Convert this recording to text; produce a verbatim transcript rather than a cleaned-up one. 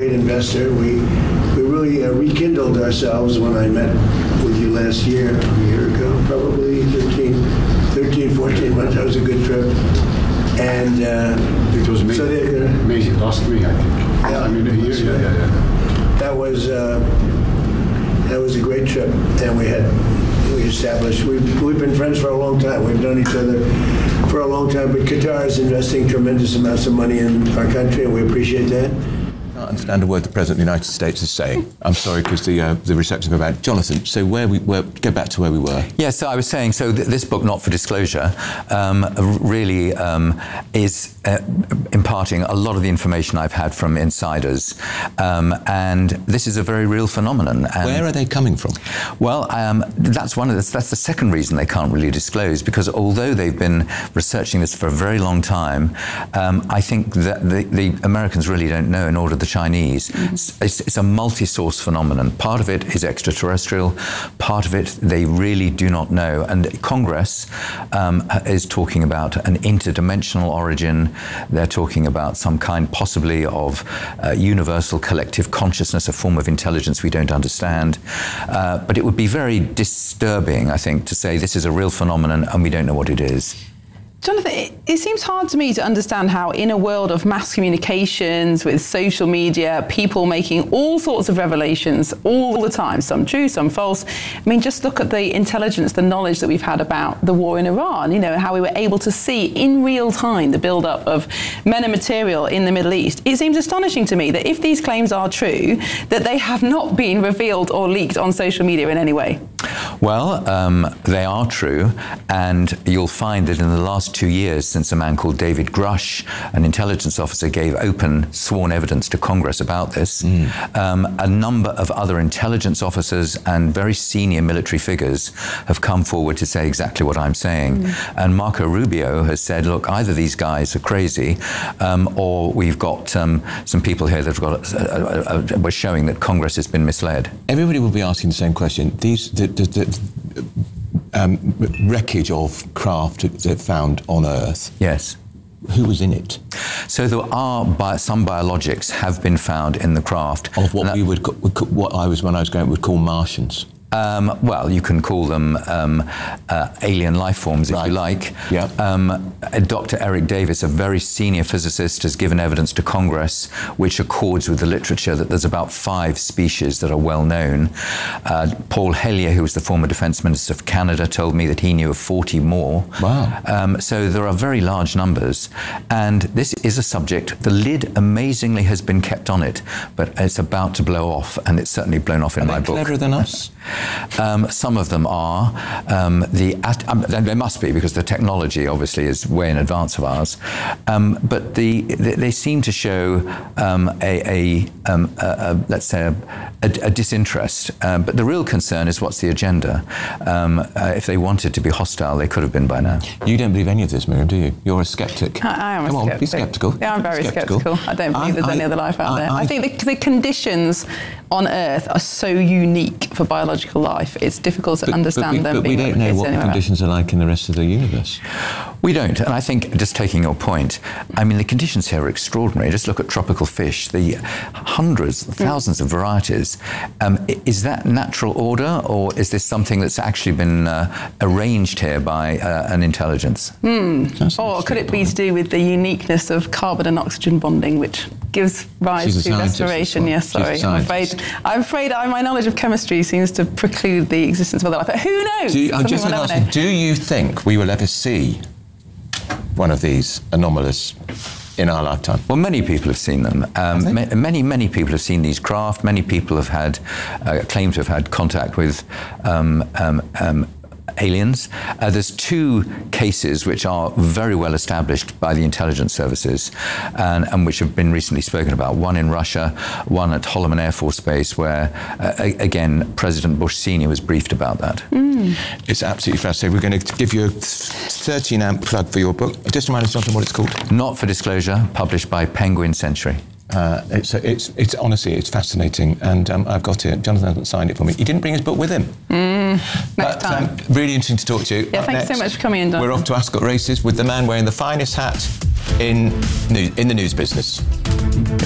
great investor. We we really uh, rekindled ourselves when I met with you last year, a year ago, probably thirteen, fourteen months. That was a good trip. And uh, it was me. So they, uh, me last me, I think. Yeah, I mean, a year. Yeah, yeah, yeah. That was uh, that was a great trip, and we had we established. We've we've been friends for a long time. We've known each other for a long time. But Qatar is investing tremendous amounts of money in our country, and we appreciate that. I can't understand a word the President of the United States is saying. I'm sorry, because the uh, the reception's about Jonathan. So where we were, go back to where we were. Yes, yeah, so I was saying, so th- this book, Not for Disclosure, um, really um, is uh, imparting a lot of the information I've had from insiders, um, and this is a very real phenomenon. And where are they coming from? Well, um, that's one of the, that's the second reason they can't really disclose, because although they've been researching this for a very long time, um, I think that the, the Americans really don't know, nor do the Chinese. Mm-hmm. It's, it's a multi-source phenomenon. Part of it is extraterrestrial. Part of it they really do not know. And Congress um, is talking about an interdimensional origin. They're talking about some kind possibly of uh, universal collective consciousness, a form of intelligence we don't understand. Uh, but it would be very disturbing, I think, to say this is a real phenomenon and we don't know what it is. Jonathan, it, it seems hard to me to understand how in a world of mass communications with social media, people making all sorts of revelations all the time, some true, some false. I mean, just look at the intelligence, the knowledge that we've had about the war in Iran, you know, how we were able to see in real time the build-up of men and material in the Middle East. It seems astonishing to me that if these claims are true, that they have not been revealed or leaked on social media in any way. Well, um, they are true, and you'll find that in the last two years, since a man called David Grush, an intelligence officer, gave open sworn evidence to Congress about this, mm. um, a number of other intelligence officers and very senior military figures have come forward to say exactly what I'm saying. Mm. And Marco Rubio has said, look, either these guys are crazy, um, or we've got um, some people here that have got, uh, uh, uh, we're showing that Congress has been misled. Everybody will be asking the same question. These, the, the, the, Um, wreckage of craft that found on Earth. Yes. Who was in it? So there are bi- some biologics have been found in the craft of what we would, what I was when I was going would call Martians. Um, well, you can call them um, uh, alien life forms, if right. you like. Yeah. Um, Doctor Eric Davis, a very senior physicist, has given evidence to Congress which accords with the literature that there's about five species that are well known. Uh, Paul Hellyer, who was the former Defence Minister of Canada, told me that he knew of forty more. Wow. Um, so there are very large numbers. And this is a subject, the lid amazingly has been kept on it, but it's about to blow off, and it's certainly blown off in are my they book. Cleverer than us? Um, some of them are. Um, the at, um, they must be, because the technology obviously is way in advance of ours. Um, but the, the they seem to show um, a, a, um, a, a let's say a, a, a disinterest. Um, but the real concern is what's the agenda. Um, uh, if they wanted to be hostile, they could have been by now. You don't believe any of this, Miriam, do you? You're a skeptic. I, I am a Come skeptic. on, be skeptical. Yeah, I'm very skeptical. skeptical. I don't believe I, there's I, any other life out I, there. I, I think the, the conditions on Earth are so unique for biological life. It's difficult to but, understand but we, them. But we don't know what the conditions else. are like in the rest of the universe. We don't. And I think, just taking your point, I mean, the conditions here are extraordinary. Just look at tropical fish, the hundreds, thousands mm. of varieties. Um, is that natural order, or is this something that's actually been uh, arranged here by uh, an intelligence? Mm. Or could it be to do with the uniqueness of carbon and oxygen bonding, which gives rise to respiration? Well. Yes, sorry. I'm afraid, I'm afraid I, my knowledge of chemistry seems to preclude the existence of other life. But who knows? Do you, I'm just ask you, do you think we will ever see one of these anomalous in our lifetime? Well, many people have seen them. Um, ma- many, many people have seen these craft. Many people have had, uh, claim to have had contact with um, um, um, aliens. Uh, there's two cases which are very well established by the intelligence services and, and which have been recently spoken about. One in Russia, one at Holloman Air Force Base, where, uh, again, President Bush Senior was briefed about that. Mm. It's absolutely fascinating. We're going to give you a thirteen amp plug for your book. Just remind us, Jonathan, what it's called. Not for Disclosure, published by Penguin Century. Uh, it's, it's, it's honestly, it's fascinating, and um, I've got it. Jonathan hasn't signed it for me. He didn't bring his book with him. Mm, next but, time. Um, really interesting to talk to you. Yeah, Up thank next, you so much for coming in, Don. We're off to Ascot Races with the man wearing the finest hat in, in the news business.